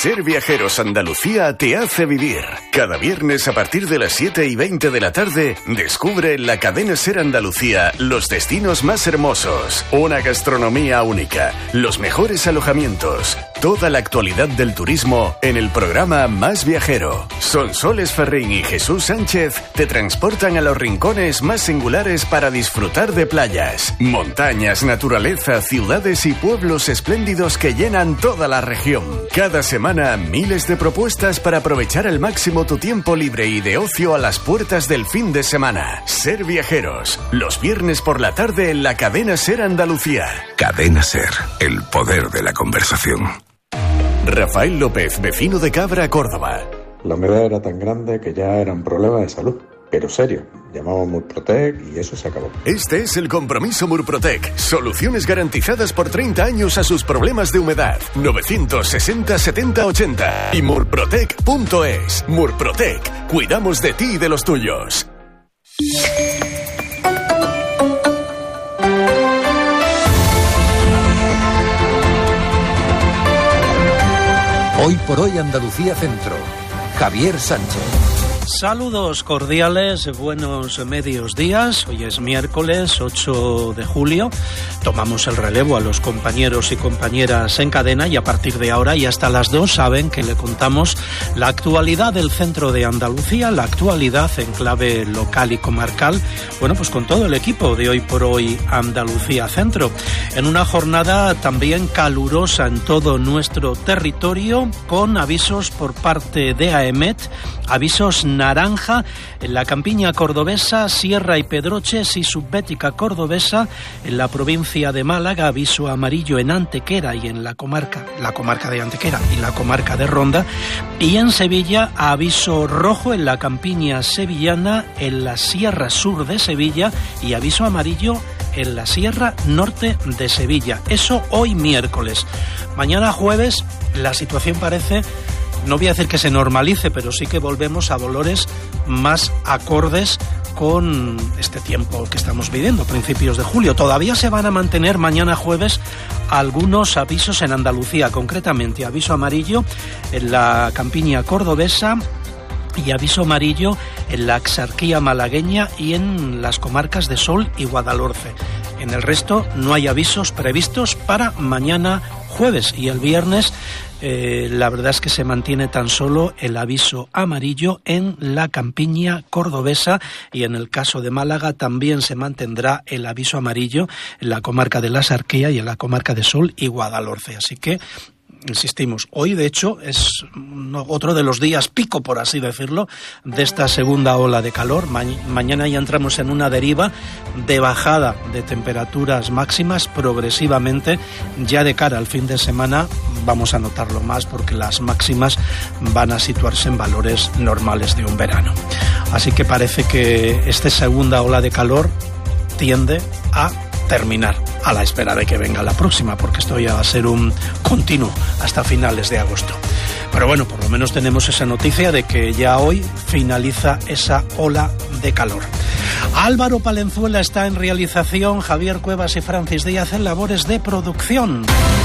Ser Viajeros Andalucía te hace vivir. Cada viernes a partir de las 7:20 de la tarde, descubre en la cadena Ser Andalucía los destinos más hermosos, una gastronomía única, los mejores alojamientos, toda la actualidad del turismo en el programa Más Viajero. Sonsoles Ferrín y Jesús Sánchez te transportan a los rincones más singulares para disfrutar de playas, montañas, naturaleza, ciudades y pueblos espléndidos que llenan toda la región. Cada semana, miles de propuestas para aprovechar al máximo tu tiempo libre y de ocio a las puertas del fin de semana. Ser Viajeros, los viernes por la tarde en la cadena Ser Andalucía. Cadena Ser, el poder de la conversación. Rafael López, vecino de Cabra, Córdoba. La humedad era tan grande que ya era un problema de salud. Pero serio, llamamos a Murprotec y eso se acabó. Este es el compromiso Murprotec. Soluciones garantizadas por 30 años a sus problemas de humedad. 960 70 80 y murprotec.es. Murprotec. Cuidamos de ti y de los tuyos. Hoy por hoy Andalucía Centro. Javier Sánchez. Saludos cordiales, buenos medios días. Hoy es miércoles 8 de julio. Tomamos el relevo a los compañeros y compañeras en cadena y a partir de ahora y hasta las 2 saben que le contamos la actualidad del centro de Andalucía, la actualidad en clave local y comarcal, bueno, pues con todo el equipo de Hoy por Hoy Andalucía Centro. En una jornada también calurosa en todo nuestro territorio, con avisos por parte de AEMET, avisos naranja en la campiña cordobesa, Sierra y Pedroches y Subbética cordobesa, en la provincia de Málaga, aviso amarillo en Antequera y en la comarca de Antequera y la comarca de Ronda, y en Sevilla aviso rojo en la campiña sevillana, en la Sierra Sur de Sevilla, y aviso amarillo en la Sierra Norte de Sevilla. Eso hoy miércoles. Mañana jueves la situación parece, no voy a decir que se normalice, pero sí que volvemos a valores más acordes con este tiempo que estamos viviendo, principios de julio. Todavía se van a mantener mañana jueves algunos avisos en Andalucía, concretamente aviso amarillo en la campiña cordobesa y aviso amarillo en la Axarquía malagueña y en las comarcas de Sol y Guadalhorce. En el resto no hay avisos previstos para mañana jueves, y el viernes la verdad es que se mantiene tan solo el aviso amarillo en la campiña cordobesa, y en el caso de Málaga también se mantendrá el aviso amarillo en la comarca de la Axarquía y en la comarca de Sol y Guadalhorce. Así que insistimos, hoy de hecho es otro de los días pico, por así decirlo, de esta segunda ola de calor. Mañana ya entramos en una deriva de bajada de temperaturas máximas progresivamente. Ya de cara al fin de semana vamos a notarlo más, porque las máximas van a situarse en valores normales de un verano. Así que parece que esta segunda ola de calor tiende a terminar, a la espera de que venga la próxima, porque esto ya va a ser un continuo hasta finales de agosto. Pero bueno, por lo menos tenemos esa noticia de que ya hoy finaliza esa ola de calor. Álvaro Palenzuela está en realización, Javier Cuevas y Francis Díaz en labores de producción.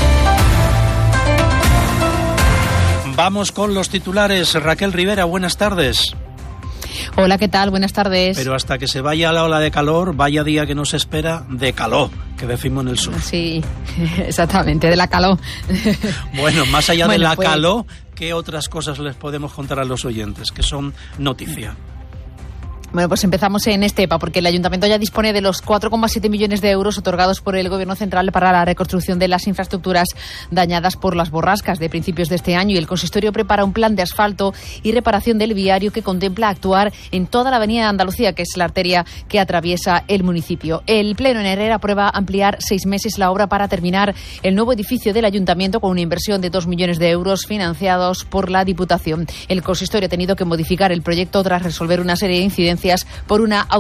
Vamos con los titulares. Raquel Rivera, buenas tardes. Hola, ¿qué tal? Buenas tardes. Pero hasta que se vaya la ola de calor, vaya día que nos espera de calor, que decimos en el sur. Sí, exactamente, de la calor. Bueno, más allá de la calor, ¿qué otras cosas les podemos contar a los oyentes que son noticia? Bueno, pues empezamos en Estepa, porque el Ayuntamiento ya dispone de los 4,7 millones de euros otorgados por el Gobierno Central para la reconstrucción de las infraestructuras dañadas por las borrascas de principios de este año, y el consistorio prepara un plan de asfalto y reparación del viario que contempla actuar en toda la avenida de Andalucía, que es la arteria que atraviesa el municipio. El Pleno en Herrera aprueba ampliar 6 meses la obra para terminar el nuevo edificio del Ayuntamiento con una inversión de 2 millones de euros financiados por la Diputación. El consistorio ha tenido que modificar el proyecto tras resolver una serie de incidencias por una